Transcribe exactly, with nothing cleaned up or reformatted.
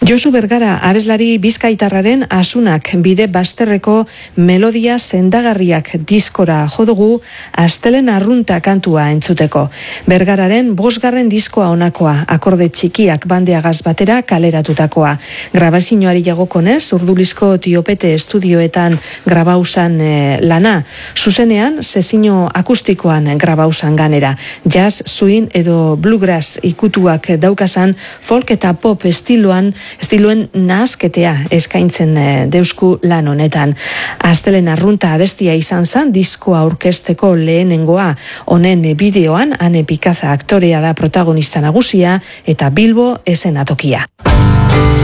Josu Bergara abeslari bizkaitarraren asunak bide bazterreko melodia sendagarriak diskora jodugu astelen arrunta kantua entzuteko. Bergararen bosgarren diskoa honakoa, akorde txikiak bandeagaz batera kaleratutakoa. Grabazioari jagokonez, Urdulizko Tiopete estudioetan grabausan e, lana. Zuzenean, sesio akustikoan grabausan ganera. Jazz, swing edo bluegrass ikutuak daukasan folk eta pop estiloan estiloen nahazketea eskaintzen deusku lan honetan. Astelen arrunta abestia izan zen diskoa aurkezteko lehenengoa. Honen bideoan Ane Pikaza aktorea da protagonista nagusia eta Bilbo eszenatokia.